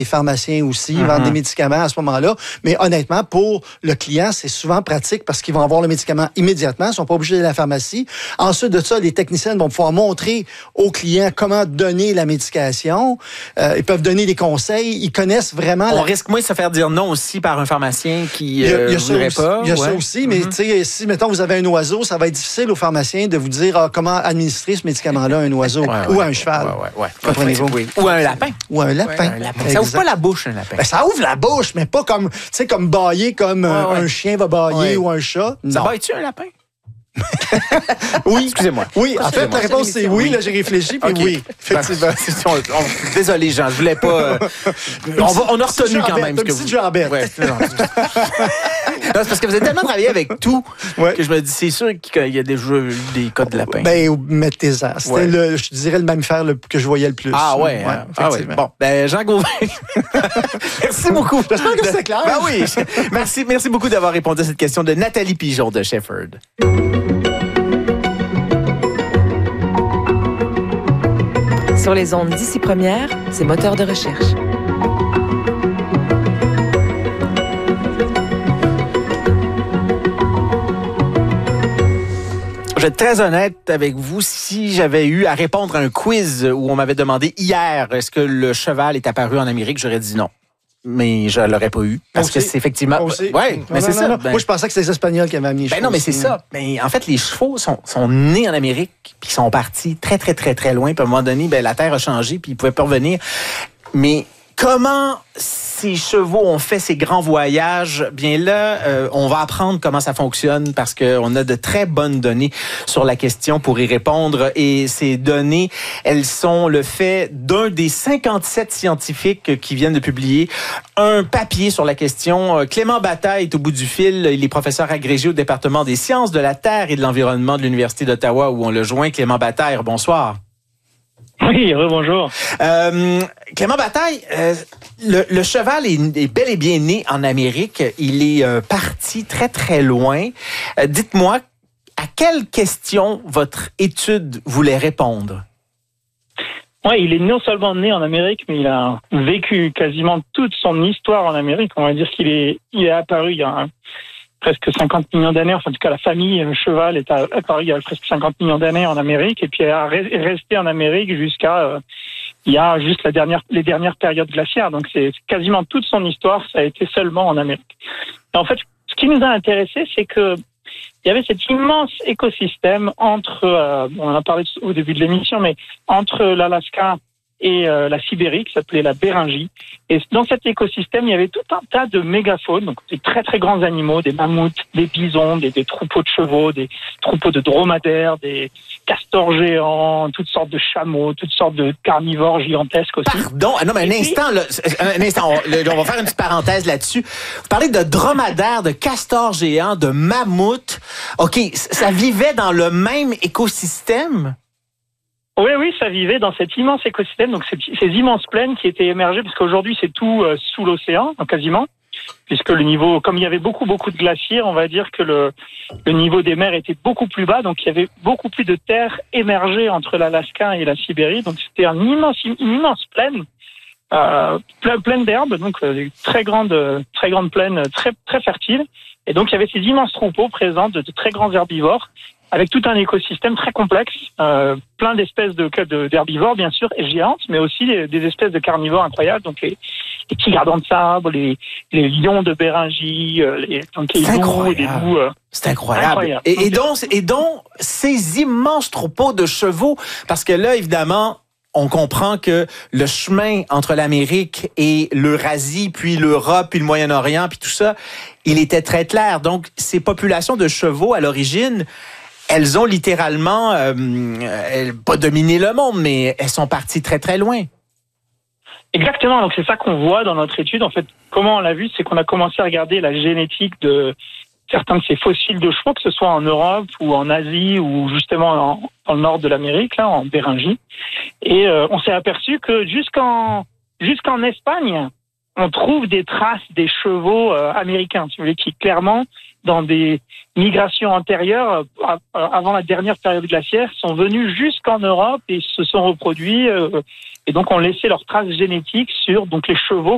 Les pharmaciens aussi vendent des médicaments à ce moment-là. Mais honnêtement, pour le client, c'est souvent pratique parce qu'ils vont avoir le médicament immédiatement. Ils ne sont pas obligés d'aller à la pharmacie. Ensuite de ça, les techniciens vont pouvoir montrer aux clients comment donner la médication. Ils peuvent donner des conseils. Ils connaissent vraiment... On risque moins de se faire dire non aussi par un pharmacien qui ne voudrait pas. Il y a ça aussi, mais tu sais, si, mettons, vous avez un oiseau, ça va être difficile au pharmacien de vous dire comment administrer ce médicament-là à un oiseau ou à un cheval. Comprenez-vous? Ou à un lapin. Ou à un lapin. Ça ouvre pas la bouche, un lapin. Ben, ça ouvre la bouche, mais pas comme, tu sais, comme bâiller comme un chien va bâiller ou un chat. Non. Ça bâille-tu un lapin? Oui. Excusez-moi. Oui, en fait, la réponse, c'est oui. Là, j'ai réfléchi, puis oui. Effectivement. Désolé, Jean, je voulais pas... on a retenu quand même ce que vous... Ouais, c'est parce que vous avez tellement travaillé avec tout que je me dis, c'est sûr qu'il y a des codes de lapin. Ben, mettez-ça. C'était, je dirais, le mammifère que je voyais le plus. Ah ouais. Bon, ben, Jean Gauvin, merci beaucoup. J'espère que c'était clair. Ben oui. Merci beaucoup d'avoir répondu à cette question de Nathalie Pigeon de Shefford. Sur les ondes d'ici Première, c'est moteur de recherche. Je vais être très honnête avec vous. Si j'avais eu à répondre à un quiz où on m'avait demandé hier est-ce que le cheval est apparu en Amérique, j'aurais dit non. Mais je l'aurais pas eu. Parce que c'est effectivement... Oui, mais c'est ça. Moi, je pensais que c'était les Espagnols qui avaient amené les chevaux. Non, mais c'est ça. Mais en fait, les chevaux sont nés en Amérique, puis sont partis très, très, très, très loin. Puis à un moment donné, la Terre a changé, puis ils pouvaient pas revenir. Mais comment ces chevaux ont fait ces grands voyages? Bien là, on va apprendre comment ça fonctionne parce qu'on a de très bonnes données sur la question pour y répondre. Et ces données, elles sont le fait d'un des 57 scientifiques qui viennent de publier un papier sur la question. Clément Bataille est au bout du fil. Il est professeur agrégé au département des sciences de la Terre et de l'environnement de l'Université d'Ottawa où on le joint. Clément Bataille, bonsoir. Oui, bonjour. Clément Bataille, le cheval est bel et bien né en Amérique. Il est parti très, très loin. Dites-moi, à quelle question votre étude voulait répondre? Oui, il est non seulement né en Amérique, mais il a vécu quasiment toute son histoire en Amérique. On va dire qu'il est apparu il y a presque 50 millions d'années. Enfin, en tout cas, la famille cheval est apparue il y a presque 50 millions d'années en Amérique, et puis elle est restée en Amérique jusqu'à il y a juste les dernières périodes glaciaires. Donc, c'est quasiment toute son histoire, ça a été seulement en Amérique. Et en fait, ce qui nous a intéressés, c'est que il y avait cet immense écosystème entre, on en a parlé au début de l'émission, mais entre l'Alaska et la Sibérie, qui s'appelait la Béringie. Et dans cet écosystème, il y avait tout un tas de mégafaunes, donc des très très grands animaux, des mammouths, des bisons, des troupeaux de chevaux, des troupeaux de dromadaires, des castors géants, toutes sortes de chameaux, toutes sortes de carnivores gigantesques aussi. Pardon, non mais un instant, on va faire une petite parenthèse là-dessus. Vous parlez de dromadaires, de castors géants, de mammouths. OK, ça vivait dans le même écosystème? Oui, ça vivait dans cet immense écosystème, donc ces immenses plaines qui étaient émergées, parce qu'aujourd'hui c'est tout sous l'océan, quasiment, puisque le niveau, comme il y avait beaucoup de glaciers, on va dire que le niveau des mers était beaucoup plus bas, donc il y avait beaucoup plus de terres émergées entre l'Alaska et la Sibérie, donc c'était une immense plaine, pleine d'herbes, donc très grande plaine, très très fertile, et donc il y avait ces immenses troupeaux présents de très grands herbivores, avec tout un écosystème très complexe, plein d'espèces d'herbivores, bien sûr, et géantes, mais aussi des espèces de carnivores incroyables, donc les tigres de sable, les lions de Béringie, les loups, les loups. C'est incroyable. Et donc, ces immenses troupeaux de chevaux, parce que là, évidemment, on comprend que le chemin entre l'Amérique et l'Eurasie, puis l'Europe, puis le Moyen-Orient, puis tout ça, il était très clair. Donc, ces populations de chevaux, à l'origine, elles ont littéralement, pas dominé le monde, mais elles sont parties très, très loin. Exactement. Donc, c'est ça qu'on voit dans notre étude. En fait, comment on l'a vu, c'est qu'on a commencé à regarder la génétique de certains de ces fossiles de chevaux, que ce soit en Europe ou en Asie ou justement dans le nord de l'Amérique, là, en Béringie. Et on s'est aperçu que jusqu'en Espagne, on trouve des traces des chevaux américains, si vous voulez, qui clairement, dans des migrations antérieures, avant la dernière période glaciaire, sont venus jusqu'en Europe et se sont reproduits, et donc ont laissé leurs traces génétiques sur donc les chevaux